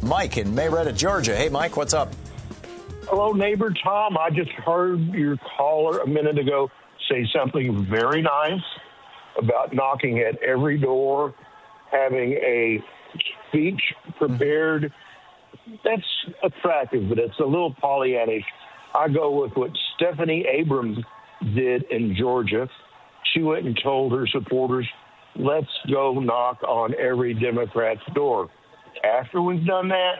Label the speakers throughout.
Speaker 1: Mike in Marietta, Georgia. Hey, Mike, what's up?
Speaker 2: Hello, neighbor Tom. I just heard your caller a minute ago say something very nice about knocking at every door, having a speech prepared. That's attractive, but it's a little Pollyannish. I go with what Stephanie Abrams did in Georgia. She went and told her supporters, let's go knock on every Democrat's door. After we've done that,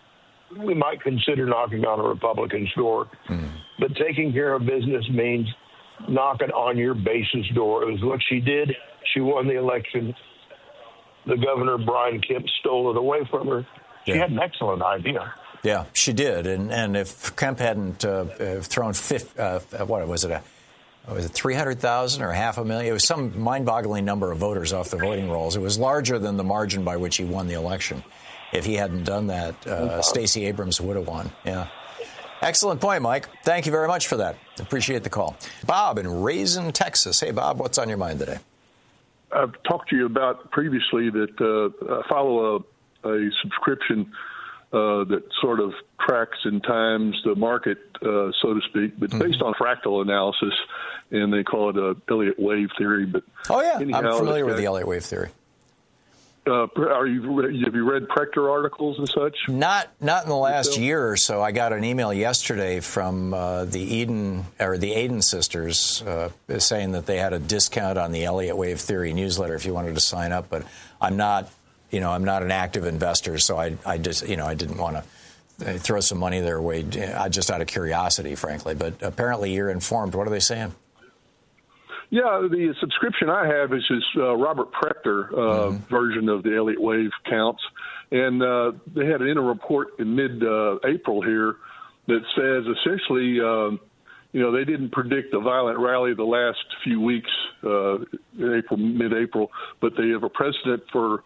Speaker 2: we might consider knocking on a Republican's door. But taking care of business means knocking on your base's door. It was what she did. She won the election. The governor, Brian Kemp, stole it away from her. She had an excellent idea.
Speaker 1: Yeah, she did. And if Kemp hadn't thrown, what was it, was it 300,000 or 500,000? It was some mind-boggling number of voters off the voting rolls. It was larger than the margin by which he won the election. If he hadn't done that, Stacey Abrams would have won. Yeah. Excellent point, Mike. Thank you very much for that. Appreciate the call. Bob in Raisin, Texas. Hey, Bob, what's on your mind today?
Speaker 3: I've talked to you about previously that I follow a subscription that sort of tracks in times the market, so to speak, but based on fractal analysis, and they call it Elliott wave theory. But
Speaker 1: anyhow, I'm familiar with the Elliott wave theory.
Speaker 3: Have you read Prechter articles and such?
Speaker 1: Not in the last year or so. I got an email yesterday from the Aden sisters saying that they had a discount on the Elliott wave theory newsletter if you wanted to sign up. But I'm not an active investor, so I just I didn't want to throw some money their way, just out of curiosity, frankly. But apparently you're informed. What are they saying?
Speaker 3: Yeah, the subscription I have is this Robert Prechter version of the Elliott wave counts. And they had an interim report in mid-April here that says essentially, they didn't predict a violent rally the last few weeks, mid-April, but they have a precedent for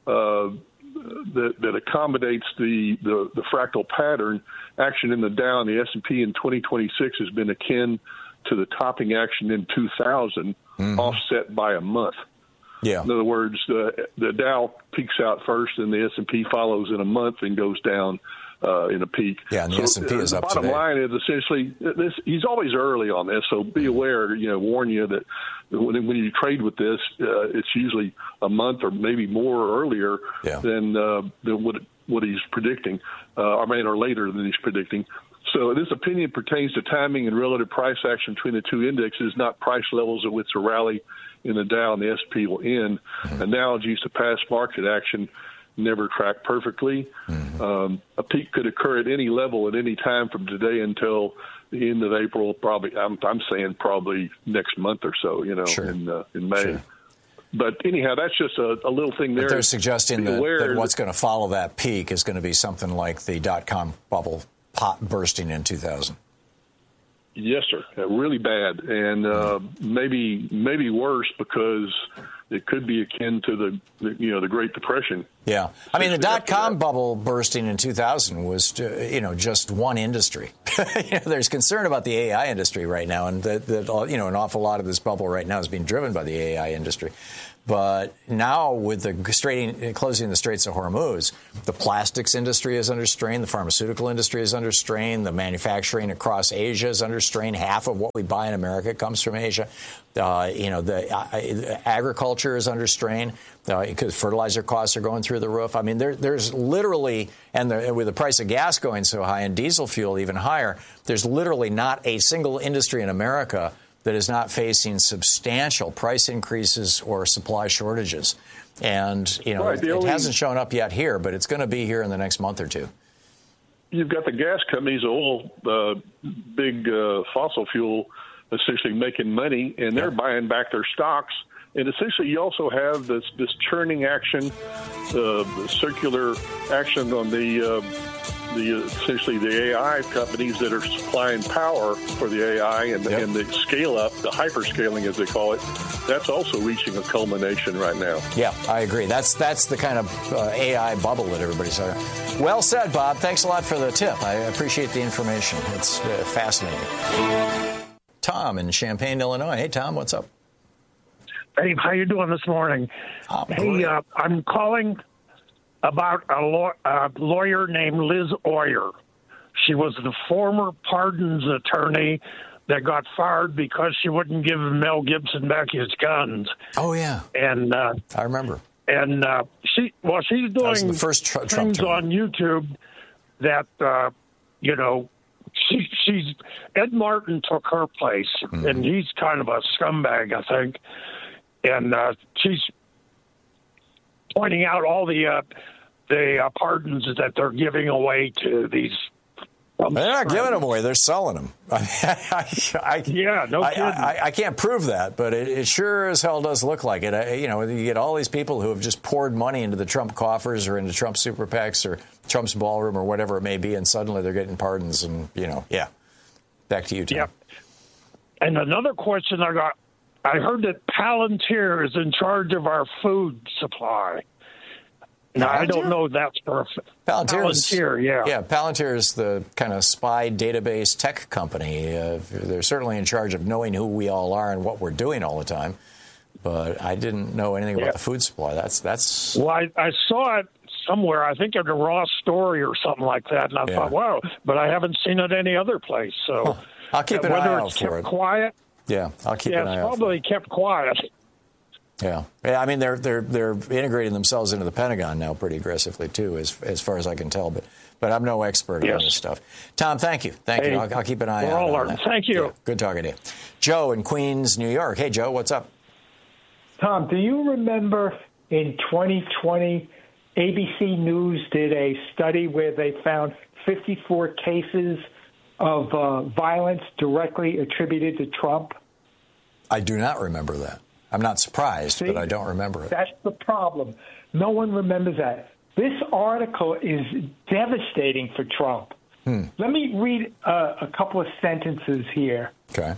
Speaker 3: that accommodates the fractal pattern. Action in the Dow and the S&P in 2026 has been akin to the topping action in 2000, offset by a month. Yeah. In other words, the Dow peaks out first, and the S&P follows in a month and goes down in a peak.
Speaker 1: Yeah, and the S&P is up today.
Speaker 3: The bottom line is essentially this: he's always early on this, so be aware. Warn you that when you trade with this, it's usually a month or maybe more earlier than what he's predicting, or later than he's predicting. So this opinion pertains to timing and relative price action between the two indexes, not price levels at which a rally in the Dow and the S&P will end. Analogies to past market action never track perfectly. A peak could occur at any level at any time from today until the end of April. Probably, I'm saying probably next month or so. In May. Sure. But anyhow, that's just a little thing there.
Speaker 1: But they're suggesting that what's going to follow that peak is going to be something like the .com bubble bursting in 2000.
Speaker 3: Yes, sir. Really bad, and maybe worse because it could be akin to the Great Depression.
Speaker 1: Yeah, I mean the .com bubble bursting in 2000 was just one industry. There's concern about the AI industry right now, and that an awful lot of this bubble right now is being driven by the AI industry. But now with the closing the Straits of Hormuz, the plastics industry is under strain, the pharmaceutical industry is under strain, the manufacturing across Asia is under strain. Half of what we buy in America comes from Asia. The agriculture is under strain because fertilizer costs are going through the roof. I mean, there's literally, and with the price of gas going so high and diesel fuel even higher, there's literally not a single industry in America that is not facing substantial price increases or supply shortages. And, it hasn't shown up yet here, but it's going to be here in the next month or two.
Speaker 3: You've got the gas companies, big fossil fuel, essentially making money, and they're buying back their stocks. And essentially, you also have this churning action, the circular action on essentially the AI companies that are supplying power for the AI and the scale up, the hyperscaling as they call it. That's also reaching a culmination right now.
Speaker 1: Yeah, I agree. That's the kind of AI bubble that everybody's talking about. Well said, Bob. Thanks a lot for the tip. I appreciate the information. It's fascinating. Tom in Champaign, Illinois. Hey, Tom, what's up?
Speaker 4: Hey, how you doing this morning?
Speaker 1: Hey,
Speaker 4: I'm calling about a lawyer named Liz Oyer. She was the former pardons attorney that got fired because she wouldn't give Mel Gibson back his guns.
Speaker 1: Oh, yeah.
Speaker 4: And
Speaker 1: I remember.
Speaker 4: And she's doing
Speaker 1: the first
Speaker 4: things on YouTube that, she's Ed Martin took her place, and he's kind of a scumbag, I think. And she's pointing out all the pardons that they're giving away to these.
Speaker 1: They're not giving them away; they're selling them.
Speaker 4: Yeah, no kidding.
Speaker 1: I can't prove that, but it sure as hell does look like it. You get all these people who have just poured money into the Trump coffers or into Trump super PACs or Trump's ballroom or whatever it may be, and suddenly they're getting pardons. And yeah. Back to you, Tom.
Speaker 4: Yep. And another question I got: I heard that Palantir is in charge of our food supply. Now, I don't know if that's perfect.
Speaker 1: Palantir, yeah. Yeah, Palantir is the kind of spy database tech company. They're certainly in charge of knowing who we all are and what we're doing all the time. But I didn't know anything about the food supply. That's.
Speaker 4: Well, I saw it somewhere, I think in a Raw story or something like that, and I thought, wow, but I haven't seen it any other place. So
Speaker 1: I'll keep an eye out for it.
Speaker 4: Whether it's kept quiet.
Speaker 1: Yeah, I'll keep an eye out.
Speaker 4: Yeah, it's probably kept quiet.
Speaker 1: Yeah. I mean, they're integrating themselves into the Pentagon now pretty aggressively too, as far as I can tell. But I'm no expert on this stuff. Tom, thank you. Thank you. I'll keep an eye out on that.
Speaker 4: Thank you.
Speaker 1: Yeah, good talking to you. Joe in Queens, New York. Hey, Joe, what's up?
Speaker 5: Tom, do you remember in 2020, ABC News did a study where they found 54 cases of violence directly attributed to Trump?
Speaker 1: I do not remember that. I'm not surprised, but I don't remember it.
Speaker 5: That's the problem. No one remembers that. This article is devastating for Trump. Let me read a couple of sentences here.
Speaker 1: Okay.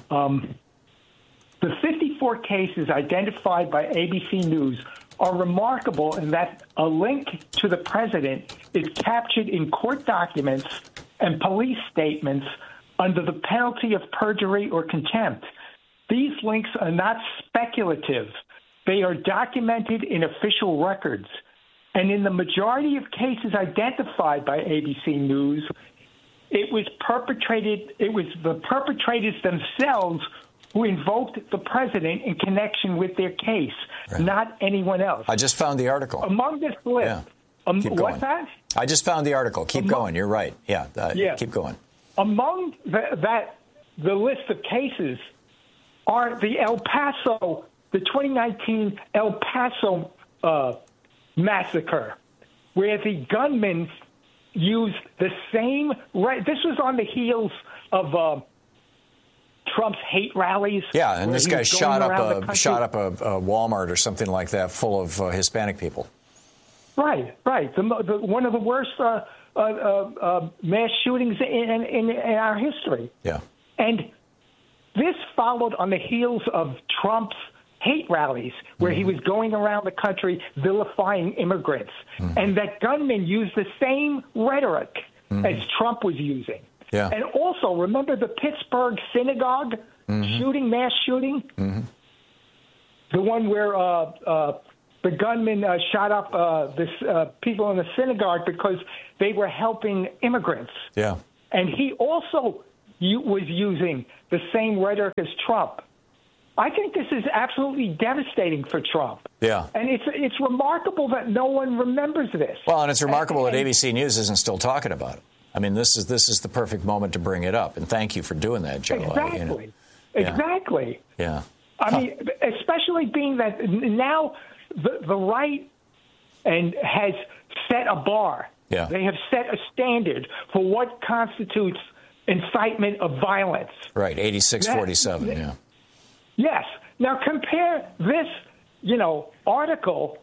Speaker 5: The 54 cases identified by ABC News are remarkable in that a link to the president is captured in court documents and police statements under the penalty of perjury or contempt. These links are not speculative. They are documented in official records. And in the majority of cases identified by ABC News, it was the perpetrators themselves who invoked the president in connection with their case, not anyone else.
Speaker 1: I just found the article.
Speaker 5: Among this list. What's that?
Speaker 1: I just found the article. Keep going. You're right. Yeah. Keep going.
Speaker 5: Among the list of cases are the 2019 El Paso massacre, where the gunman used the same. This was on the heels of Trump's hate rallies.
Speaker 1: Yeah, and this guy shot up a Walmart or something like that, full of Hispanic people.
Speaker 5: Right. One of the worst mass shootings in our history.
Speaker 1: Yeah.
Speaker 5: And this followed on the heels of Trump's hate rallies, where he was going around the country vilifying immigrants. And that gunman used the same rhetoric as Trump was using.
Speaker 1: Yeah.
Speaker 5: And also, remember the Pittsburgh synagogue mass shooting? The one where the gunman shot up people in the synagogue because they were helping immigrants.
Speaker 1: Yeah.
Speaker 5: And he also was using the same rhetoric as Trump. I think this is absolutely devastating for Trump.
Speaker 1: Yeah.
Speaker 5: And it's remarkable that no one remembers this.
Speaker 1: Well, and it's remarkable that ABC News isn't still talking about it. I mean, this is the perfect moment to bring it up, and thank you for doing that, Joe.
Speaker 5: Exactly.
Speaker 1: Yeah.
Speaker 5: I mean, especially being that now the right has set a bar.
Speaker 1: Yeah.
Speaker 5: They have set a standard for what constitutes incitement of violence.
Speaker 1: Right, 86-47, yeah.
Speaker 5: Yes. Now compare this, article,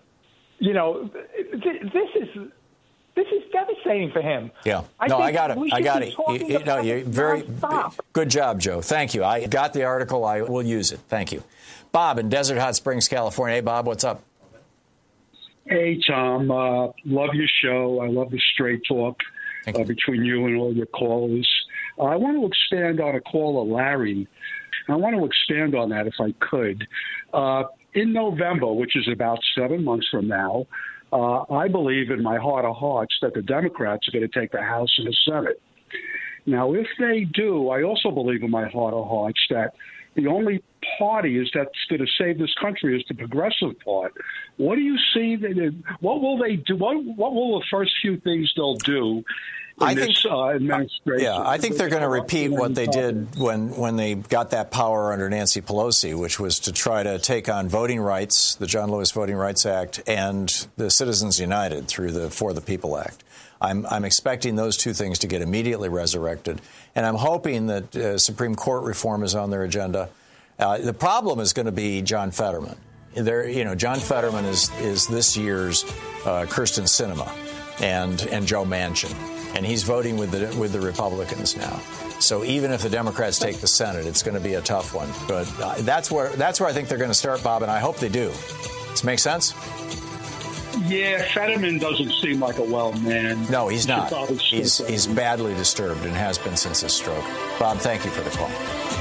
Speaker 5: this is devastating for him.
Speaker 1: Yeah. I got it. You're very good job, Joe. Thank you. I got the article. I will use it. Thank you. Bob in Desert Hot Springs, California. Hey, Bob, what's up?
Speaker 6: Hey, Tom. Love your show. I love the straight talk between you and all your callers. I want to expand on a caller, Larry. I want to expand on that if I could. In November, which is about 7 months from now, I believe in my heart of hearts that the Democrats are going to take the House and the Senate. Now, if they do, I also believe in my heart of hearts that the only party that's going to save this country is the progressive part. What do you see? What will they do? What will the first few things they'll do? I think
Speaker 1: they're going to repeat what they did when they got that power under Nancy Pelosi, which was to try to take on voting rights, the John Lewis Voting Rights Act, and the Citizens United through the For the People Act. I'm expecting those two things to get immediately resurrected, and I'm hoping that Supreme Court reform is on their agenda. The problem is going to be John Fetterman. John Fetterman is this year's Kyrsten Sinema and Joe Manchin. And he's voting with the Republicans now. So even if the Democrats take the Senate, it's going to be a tough one. But that's where I think they're going to start, Bob, and I hope they do. Does it make sense?
Speaker 6: Yeah, Fetterman doesn't seem like a well man.
Speaker 1: No, he's not. He's badly disturbed and has been since his stroke. Bob, thank you for the call.